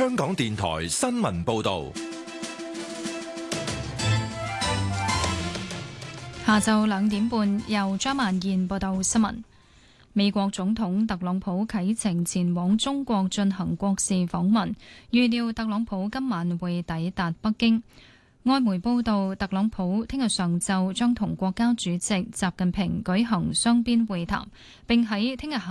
香港電台新聞報道。 下晝2點半，由張曼燕報道新聞。美國總統特朗普啟程前往中國進行國事訪問，預料特朗普今晚會抵達北京。外媒報道，特朗普聽日上晝將同國家主席習近平舉行雙邊會談，並喺聽日下